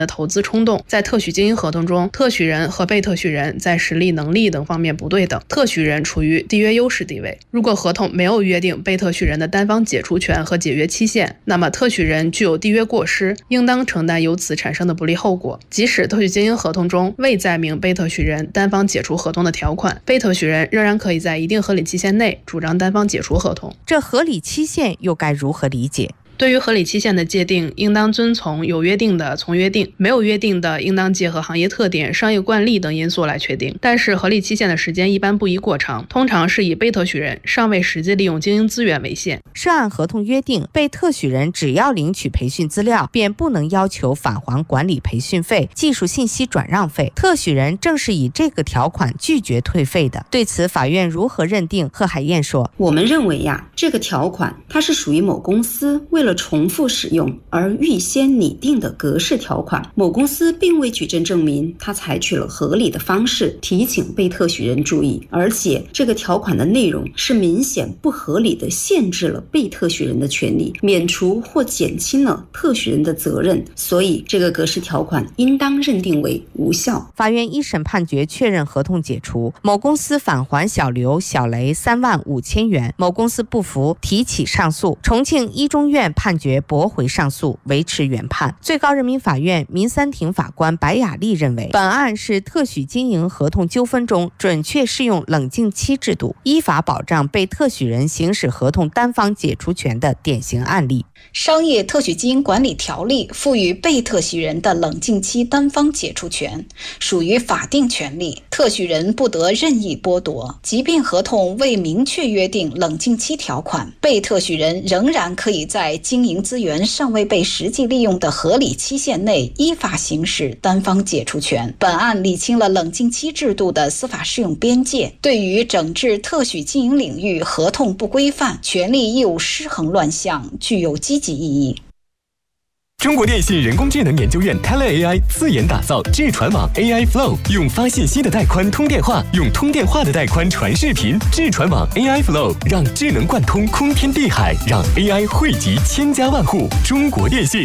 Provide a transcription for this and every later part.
的投资冲动。在特许经营合同中，特许人和被特许人在实力、能力等方面不对等，特许人处于缔约优势地位。如果合同没有约定被特许人的单方解除权和解约期限，那么特许人具有缔约过失，应当承担由此产生的不利后果。即使特许经营合同中未载明被特许人单方解除合同的条款，被特许人仍然可以在一定合理期限内主张单方解除合同。 这合理期限又该如何理解？ 对于合理期限的界定，应当遵从有约定的从约定，没有约定的应当结合行业特点、商业惯例等因素来确定。但是合理期限的时间一般不宜过长，通常是以被特许人尚未实际利用经营资源为限。 涉案合同约定，被特许人只要领取培训资料，便不能要求返还管理培训费、技术信息转让费。特许人正是以这个条款拒绝退费的。对此，法院如何认定？贺海燕说：“ 我们认为呀，这个条款它是属于某公司为了重复使用而预先拟定的格式条款，某公司并未举证证明他采取了合理的方式提醒被特许人注意，而且这个条款的内容是明显不合理的限制了被特许人的权利，免除或减轻了特许人的责任，所以这个格式条款应当认定为无效。” 法院一审判决确认合同解除，某公司返还小刘、小雷35000元，某公司不服提起上诉，重庆一中院判决驳回上诉，维持原判。最高人民法院民三庭法官白雅丽认为，本案是特许经营合同纠纷中准确适用冷静期制度，依法保障被特许人行使合同单方解除权的典型案例。 商业特许经营管理条例赋予被特许人的冷静期单方解除权，属于法定权利，特许人不得任意剥夺。即便合同未明确约定冷静期条款，被特许人仍然可以在经营资源尚未被实际利用的合理期限内依法行使单方解除权。本案理清了冷静期制度的司法适用边界，对于整治特许经营领域合同不规范、权利义务失衡乱象具有积极意义。 中国电信人工智能研究院 TeleAI 自研打造智传网 AI Flow， 用发信息的带宽通电话，用通电话的带宽传视频。智传网 AI Flow 让智能贯通空天地海，让 AI 惠及千家万户。中国电信。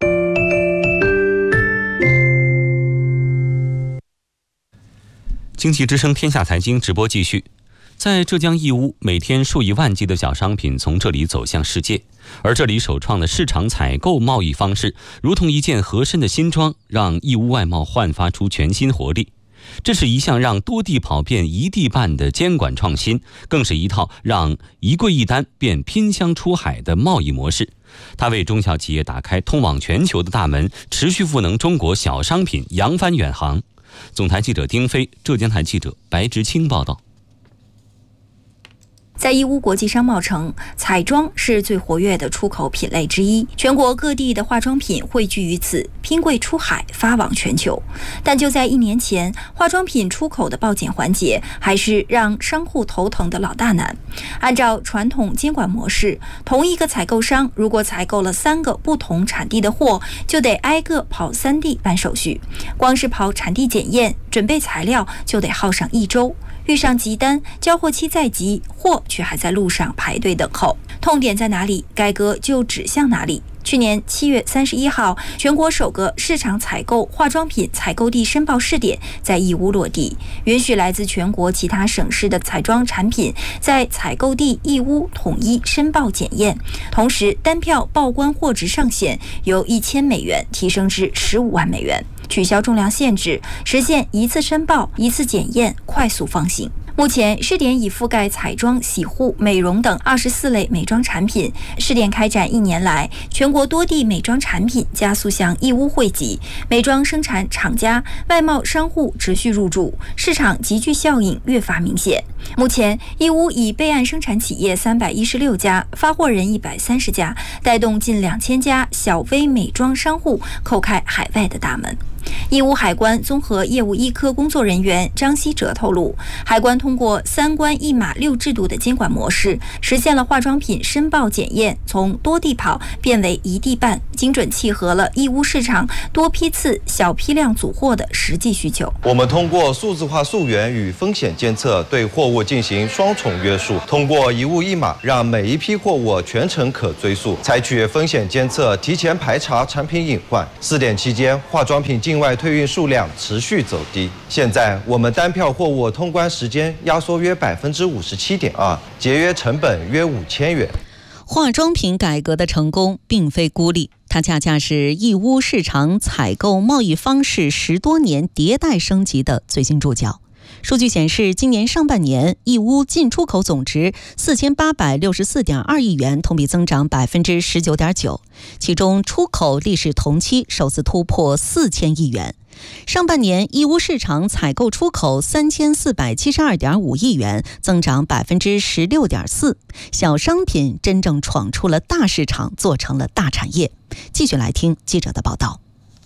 经济之声天下财经直播继续。在浙江义乌，每天数以万计的小商品从这里走向世界，而这里首创的市场采购贸易方式，如同一件合身的新装，让义乌外贸焕发出全新活力。这是一项让多地跑遍一地办的监管创新，更是一套让一柜一单变拼箱出海的贸易模式。它为中小企业打开通往全球的大门，持续赋能中国小商品扬帆远航。总台记者丁飞，浙江台记者白直清报道。 在义乌国际商贸城，彩妆是最活跃的出口品类之一，全国各地的化妆品汇聚于此，拼柜出海，发往全球。但就在1年前，化妆品出口的报检环节还是让商户头疼的老大难。按照传统监管模式，同一个采购商如果采购了3个不同产地的货，就得挨个跑3地办手续，光是跑产地检验、准备材料就得耗上1周。遇上急单，交货期再急，货却还在路上排队等候。痛点在哪里，该割就指向哪里。去年7月31号，全国首个市场采购化妆品采购地申报试点在义乌落地，允许来自全国其他省市的彩妆产品在采购地义乌统一申报检验，同时单票报关货值上限由1000美元提升至15万美元，取消重量限制，实现一次申报、一次检验，快速放行。目前试点已覆盖彩妆、洗护、美容等24类美妆产品。试点开展1年来，全国多地美妆产品加速向义乌汇集，美妆生产厂家、外贸商户持续入驻，市场集聚效应越发明显。目前，义乌已备案生产企业316家，发货人130家，带动近2000家小微美妆商户叩开海外的大门。 义乌海关综合业务一科工作人员张希哲透露，海关通过3关1码6制度的监管模式，实现了化妆品申报检验从多地跑变为一地办，精准契合了义乌市场多批次、小批量组货的实际需求。 我们通过数字化溯源与风险监测，对货物进行双重约束，通过一物一码，让每一批货物全程可追溯，采取风险监测，提前排查产品隐患。试点期间，化妆品境外退运数量持续走低。现在我们单票货物通关时间压缩约57.2%，节约成本约5000元。 化妆品改革的成功并非孤立，它恰恰是义乌市场采购贸易方式10多年迭代升级的最新注脚。数据显示，今年上半年义乌进出口总值4864.2亿元，同比增长19.9%，其中出口历史同期首次突破4000亿元。上半年义乌市场采购出口3472.5亿元，增长16.4%，小商品真正闯出了大市场，做成了大产业。继续来听记者的报道。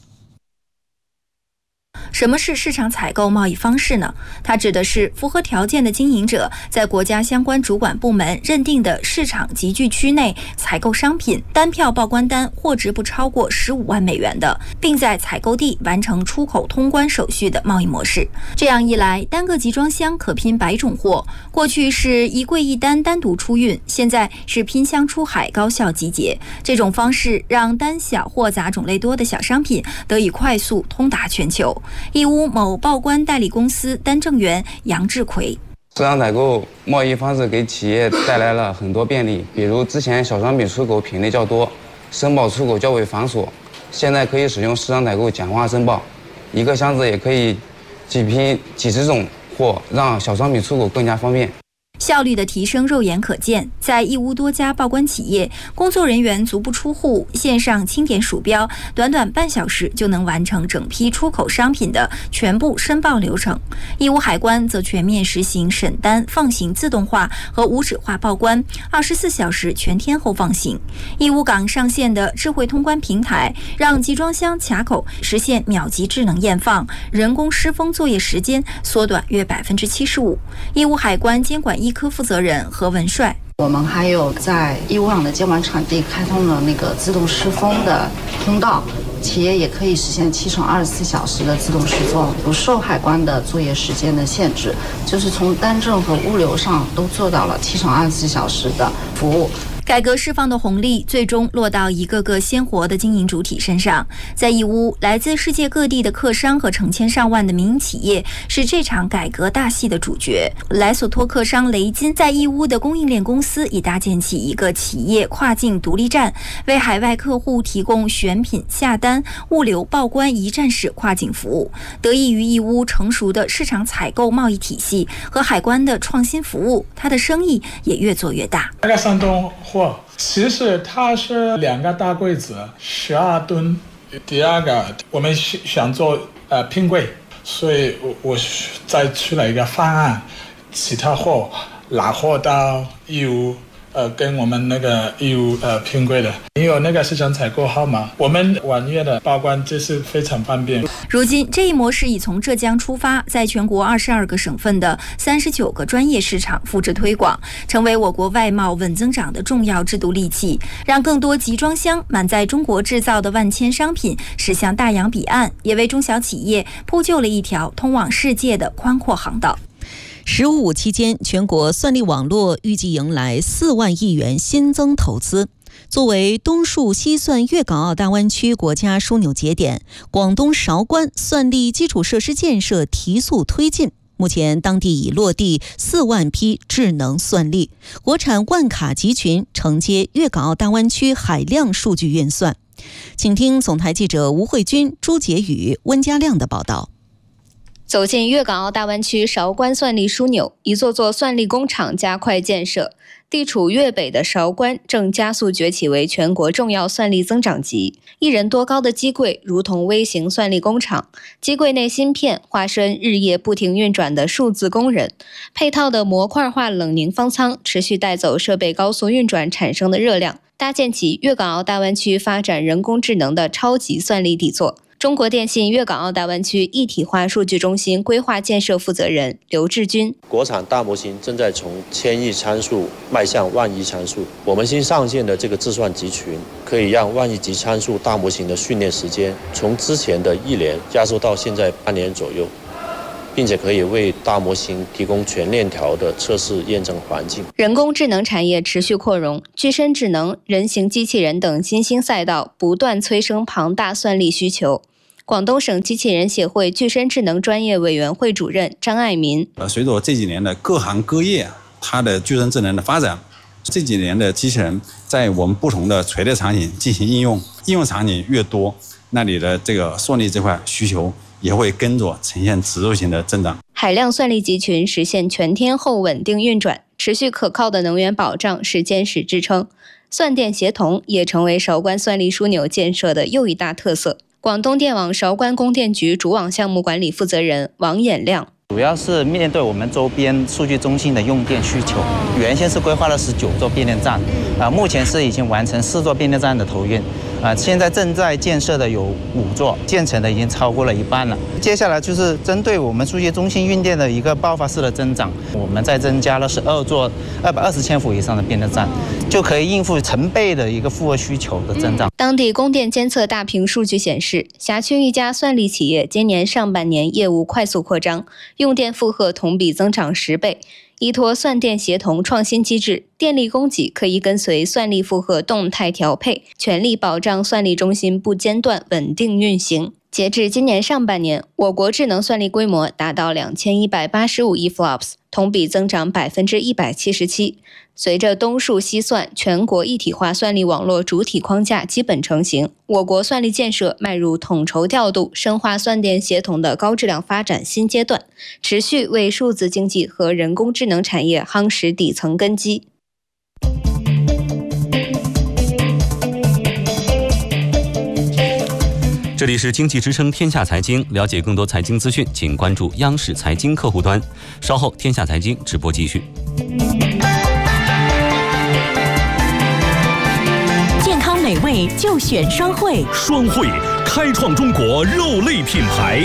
什么是市场采购贸易方式呢？它指的是符合条件的经营者在国家相关主管部门认定的市场集聚区内采购商品，单票报关单货值不超过15万美元的，并在采购地完成出口通关手续的贸易模式。这样一来，单个集装箱可拼100种货，过去是一柜一单单独出运，现在是拼箱出海高效集结。这种方式让单小货杂种类多的小商品得以快速通达全球。义乌某报关代理公司单正员杨志奎： 市场采购贸易方式给企业带来了很多便利，比如之前小商品出口品类较多，申报出口较为繁琐，现在可以使用市场采购简化申报，一个箱子也可以几批几十种货，让小商品出口更加方便。 效率的提升肉眼可见，在义乌多家报关企业，工作人员足不出户，线上清点鼠标，短短半小时就能完成整批出口商品的全部申报流程。义乌海关则全面实行审单放行自动化和无纸化报关，24小时全天候放行。义乌港上线的智慧通关平台，让集装箱卡口实现秒级智能验放，人工施封作业时间缩短约75%。义乌海关监管一科负责人何文帅： 我们还有在义乌港的监管场地开通了那个自动施封的通道，企业也可以实现7乘24小时的自动施封，不受海关的作业时间的限制，就是从单证和物流上都做到了7乘24小时的服务。 改革释放的红利最终落到一个个鲜活的经营主体身上。在义乌，来自世界各地的客商和成千上万的民营企业是这场改革大戏的主角。莱索托客商雷金在义乌的供应链公司已搭建起一个企业跨境独立站，为海外客户提供选品、下单、物流、报关一站式跨境服务。得益于义乌成熟的市场采购贸易体系和海关的创新服务，他的生意也越做越大。 那个山东货其实它是2个大柜子，12吨。第二个我们想做拼柜，所以我再出了一个方案，其他货拿货到义乌。跟我们那个义乌拼柜的，你有那个市场采购号码，我们网页的报关这是非常方便。 如今这一模式已从浙江出发，在全国22个省份的39个专业市场复制推广，成为我国外贸稳增长的重要制度利器，让更多集装箱满载中国制造的万千商品驶向大洋彼岸，也为中小企业铺就了一条通往世界的宽阔航道。 “15+5”期间，全国算力网络预计迎来4万亿元新增投资。作为东数西算粤港澳大湾区国家枢纽节点，广东韶关算力基础设施建设提速推进。目前，当地已落地4万批智能算力，国产万卡集群承接粤港澳大湾区海量数据运算。请听总台记者吴慧君、朱杰宇、温家亮的报道。 走进粤港澳大湾区韶关算力枢纽，一座座算力工厂加快建设。地处粤北的韶关正加速崛起为全国重要算力增长极。1人多高的机柜如同微型算力工厂，机柜内芯片化身日夜不停运转的数字工人，配套的模块化冷凝方舱持续带走设备高速运转产生的热量，搭建起粤港澳大湾区发展人工智能的超级算力底座。 中国电信粤港澳大湾区一体化数据中心规划建设负责人刘志军： 国产大模型正在从1000亿参数迈向10000亿参数，我们新上线的这个计算集群可以让10000亿级参数大模型的训练时间从之前的1年加速到现在半年左右，并且可以为大模型提供全链条的测试验证环境。 人工智能产业持续扩容，具身智能、人形机器人等新兴赛道不断催生庞大算力需求。广东省机器人协会具身智能专业委员会主任张爱民： 随着这几年的各行各业它的具身智能的发展，这几年的机器人在我们不同的垂类场景进行应用场景越多，那里的这个算力这块需求也会跟着呈现指数型的增长。 海量算力集群实现全天候稳定运转，持续可靠的能源保障是坚实支撑。算电协同也成为韶关算力枢纽建设的又一大特色。广东电网韶关供电局主网项目管理负责人王衍亮： 主要是面对我们周边数据中心的用电需求，原先是规划了19座变电站，目前是已经完成4座变电站的投运，现在正在建设的有5座，建成的已经超过了一半了。接下来就是针对我们数据中心运电的一个爆发式的增长，我们再增加了12座220千伏以上的变电站，就可以应付成倍的一个负荷需求的增长。 当地供电监测大屏数据显示，辖区一家算力企业今年上半年业务快速扩张，用电负荷同比增长10倍。依托算电协同创新机制，电力供给可以跟随算力负荷动态调配，全力保障算力中心不间断稳定运行。截至今年上半年，我国智能算力规模达到2185亿 flops， 同比增长177%。随着东数西算全国一体化算力网络主体框架基本成型，我国算力建设迈入统筹调度、深化算电协同的高质量发展新阶段，持续为数字经济和人工智能产业夯实底层根基。 这里是经济之声天下财经，了解更多财经资讯，请关注央视财经客户端。稍后天下财经直播继续。 健康美味就选双汇， 双汇开创中国肉类品牌。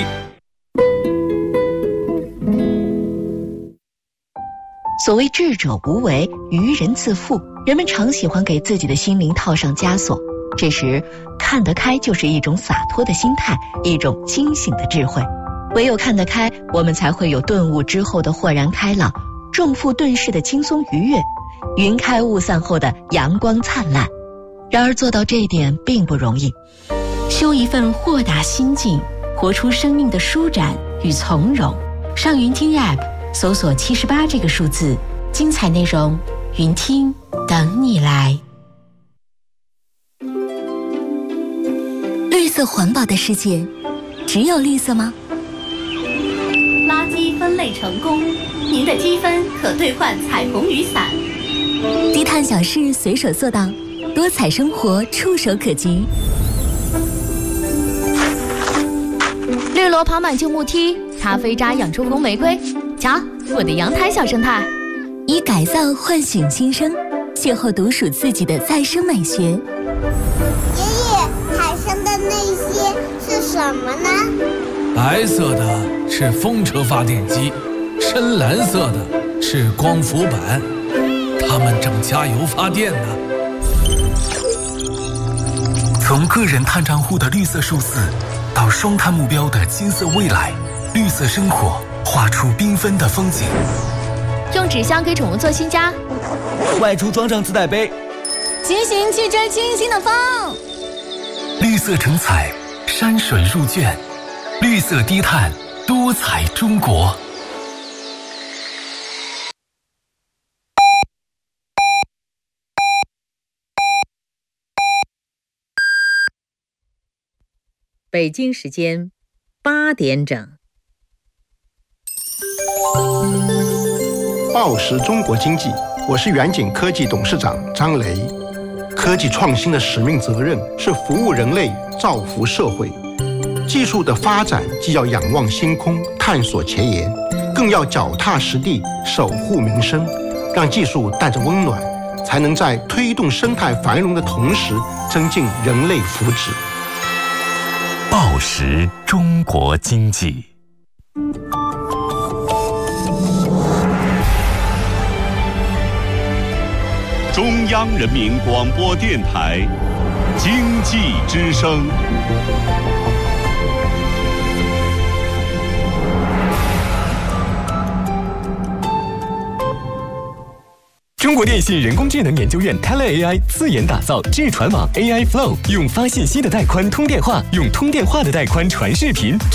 所谓智者无为，愚人自负，人们常喜欢给自己的心灵套上枷锁。这时，看得开就是一种洒脱的心态，一种清醒的智慧。唯有看得开，我们才会有顿悟之后的豁然开朗，重负顿世的轻松愉悦，云开雾散后的阳光灿烂。然而做到这一点并不容易，修一份豁达心境，活出生命的舒展与从容。上云听 App 搜索78这个数字，精彩内容云听等你来。绿色环保的世界，只有绿色吗？ 垃圾分类成功，您的积分可兑换彩虹雨伞。 低碳小事随手做到，多彩生活触手可及。 绿萝爬满旧木梯，咖啡渣养出红玫瑰。瞧，我的阳台小生态。 以改造唤醒新生，邂逅独属自己的再生美学。 爷爷，海上的那些是什么呢？ 白色的是风车发电机，深蓝色的是光伏板，它们正加油发电呢。 从个人碳账户的绿色数字，到双碳目标的金色未来，绿色生活画出缤纷的风景。 用纸箱给宠物做新家， 外出装上自带杯， 骑行去追清新的风。 绿色成彩，山水入卷，绿色低碳，多彩中国。 北京时间8点整。 报时中国经济，我是远景科技董事长张雷。科技创新的使命责任是服务人类，造福社会。技术的发展既要仰望星空，探索前沿，更要脚踏实地，守护民生，让技术带着温暖，才能在推动生态繁荣的同时，增进人类福祉。 报实中国经济。 中央人民广播电台经济之声。 中国电信人工智能研究院 TeleAI 自研打造智传网 AI Flow， 用发信息的带宽通电话，用通电话的带宽传视频。